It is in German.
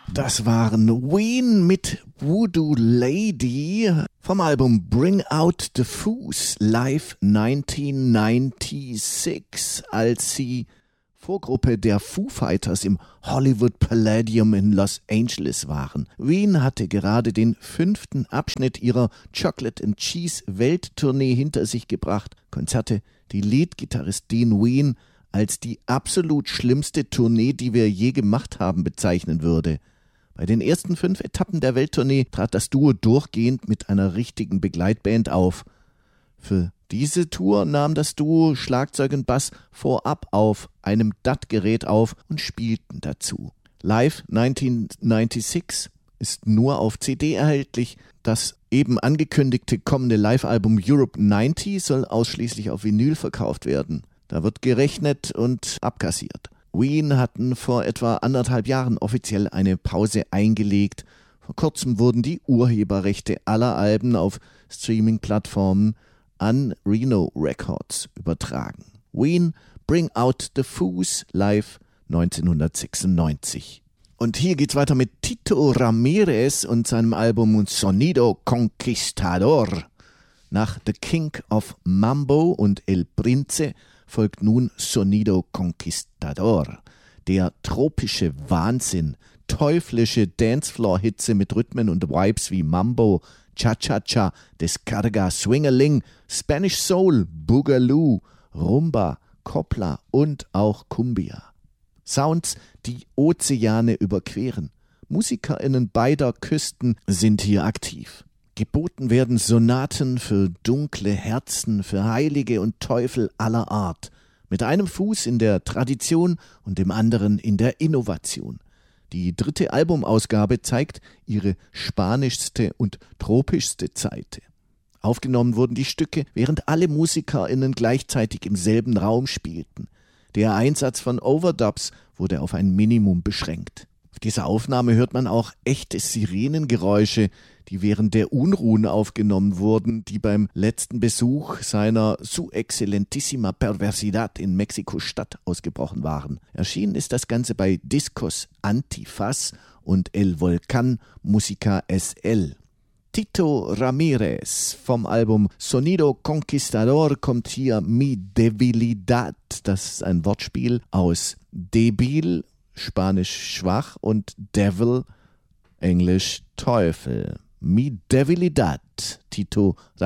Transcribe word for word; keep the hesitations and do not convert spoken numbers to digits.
Das waren Ween mit Voodoo Lady vom Album Bring Out the Foos live neunzehnhundertsechsundneunzig, als sie Vorgruppe der Foo Fighters im Hollywood Palladium in Los Angeles waren. Ween hatte gerade den fünften Abschnitt ihrer Chocolate and Cheese Welttournee hinter sich gebracht. Konzerte, die Leadgitarrist Dean Ween als die absolut schlimmste Tournee, die wir je gemacht haben, bezeichnen würde. Bei den ersten fünf Etappen der Welttournee trat das Duo durchgehend mit einer richtigen Begleitband auf. Für diese Tour nahm das Duo Schlagzeug und Bass vorab auf einem D A T-Gerät auf und spielten dazu. Live neunzehnhundertsechsundneunzig ist nur auf C D erhältlich. Das eben angekündigte kommende Live-Album Europe neunzig soll ausschließlich auf Vinyl verkauft werden. Da wird gerechnet und abkassiert. Ween hatten vor etwa anderthalb Jahren offiziell eine Pause eingelegt. Vor kurzem wurden die Urheberrechte aller Alben auf Streaming-Plattformen an Rhino Records übertragen. Ween, Bring Out the Foos live neunzehnhundertsechsundneunzig. Und hier geht's weiter mit Tito Ramirez und seinem Album Sonido Conquistador. Nach The King of Mambo und El Prince folgt nun Sonido Conquistador, der tropische Wahnsinn, teuflische Dancefloor-Hitze mit Rhythmen und Vibes wie Mambo, Cha-Cha-Cha, Descarga, Swingerling, Spanish Soul, Boogaloo, Rumba, Copla und auch Cumbia. Sounds, die Ozeane überqueren. MusikerInnen beider Küsten sind hier aktiv. Geboten werden Sonaten für dunkle Herzen, für Heilige und Teufel aller Art. Mit einem Fuß in der Tradition und dem anderen in der Innovation. Die dritte Albumausgabe zeigt ihre spanischste und tropischste Seite. Aufgenommen wurden die Stücke, während alle MusikerInnen gleichzeitig im selben Raum spielten. Der Einsatz von Overdubs wurde auf ein Minimum beschränkt. Auf dieser Aufnahme hört man auch echte Sirenengeräusche, die während der Unruhen aufgenommen wurden, die beim letzten Besuch seiner Su Excellentissima Perversidad in Mexiko-Stadt ausgebrochen waren. Erschienen ist das Ganze bei Discos Antifaz und El Volcán Música S L. Tito Ramirez vom Album Sonido Conquistador kommt hier Mi Debilidad. Das ist ein Wortspiel aus debil, Spanisch schwach, und Devil, Englisch Teufel. Mi Debilidad, Tito Ramirez.